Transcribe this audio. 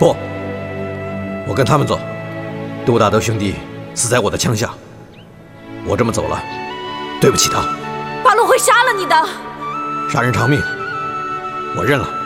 不，我跟他们走。杜大德兄弟死在我的枪下，我这么走了，对不起他。 八路会杀了你的。 杀人偿命，我认了。